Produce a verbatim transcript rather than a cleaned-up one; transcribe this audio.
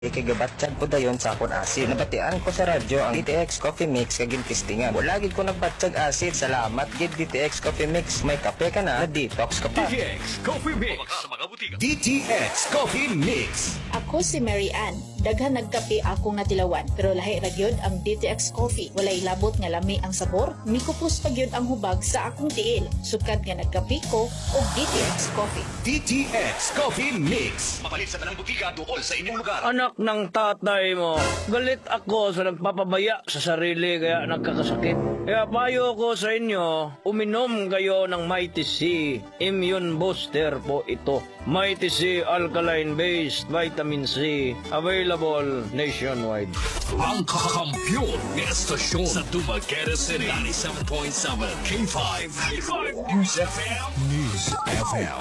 Ikigabatsyag ko dayon sa akon asid. Nabatian ko sa radyo ang D T X Coffee Mix kagin testingan. Wala gid ko nagbatsyag asid. Salamat gid D T X Coffee Mix. May kape ka na, na-detox ka pa. D T X Coffee Mix. D T X Coffee Mix. Ako si Mary Ann. Daghan nagkape akong natilawan, pero lahi ra gyud ang D T X Coffee. Walay labot nga lami ang sabor, mikupos pa gyud ang hubag sa akong tiil. Sukad nga nagkape ko og D T X Coffee. D T X Coffee Mix. Mapalit sa tanang butika tukol sa inyong lugar. Anak ng tatay mo, galit ako sa nagpapabaya sa sarili kaya nagkakasakit. Kaya payo ko sa inyo, uminom kayo ng Mighty C. Immune Booster po ito. Mighty C Alkaline-based Vitamin C. Available nationwide. Ang kakampiyon ng estasyon sa Dumaguete City. ninety-seven point seven K five. K five News F M. News F M.